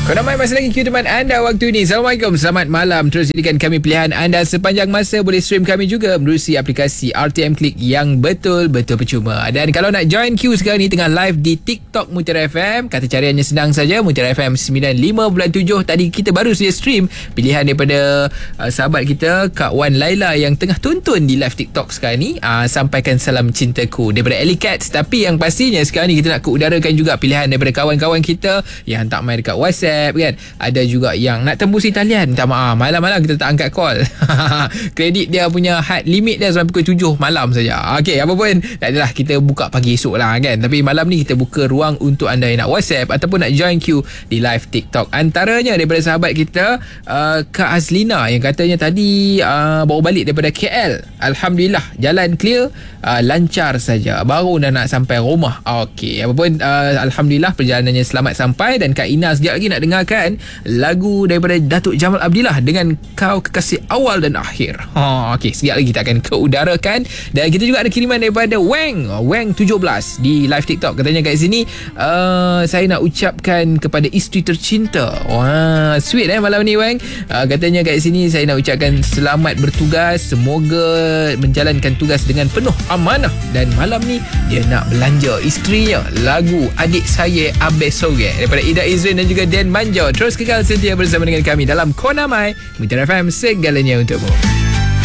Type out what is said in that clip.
Korang main masih lagi Q teman anda waktu ini. Assalamualaikum, selamat malam. Terus jadikan kami pilihan anda sepanjang masa. Boleh stream kami juga menerusi aplikasi RTM Click yang betul-betul percuma. Dan kalau nak join Q sekarang ni, tengah live di TikTok Mutiara FM. Kata cariannya senang saja, Mutiara FM 95.7. Tadi kita baru saja stream pilihan daripada sahabat kita Kak Wan Laila yang tengah tonton di live TikTok sekarang ni. Sampaikan salam cintaku daripada Ellie Cats. Tapi yang pastinya sekarang ni kita nak keudarakan juga pilihan daripada kawan-kawan kita yang hantar main dekat WhatsApp kan. Ada juga yang nak tembus talian. Minta maaf, malam-malam kita tak angkat call. Kredit dia punya had limit dia sampai pukul 7 malam saja. Okey, apa pun tak adalah, kita buka pagi esok lah kan. Tapi malam ni kita buka ruang untuk anda yang nak WhatsApp ataupun nak join Q di live TikTok. Antaranya daripada sahabat kita Kak Azlina yang katanya tadi baru balik daripada KL. Alhamdulillah jalan clear, lancar saja. Baru dah nak sampai rumah. Okey, apa pun alhamdulillah perjalanannya selamat sampai. Dan Kak Ina sekejap lagi nak dengarkan lagu daripada Datuk Jamal Abdillah dengan Kau Kekasih Awal dan Akhir. Okey, sekejap lagi kita akan keudarakan. Dan kita juga ada kiriman daripada Weng 17 di live TikTok. Katanya kat sini, saya nak ucapkan kepada isteri tercinta. Wah, sweet malam ni Weng. Katanya kat sini, saya nak ucapkan selamat bertugas, semoga menjalankan tugas dengan penuh amanah. Dan malam ni dia nak belanja isterinya lagu Adik Saya Abe Soge daripada Ida Izrin dan juga Dan Manjo. Terus kekal setia bersama dengan kami dalam Kona Mai Mutiara FM, segalanya untukmu.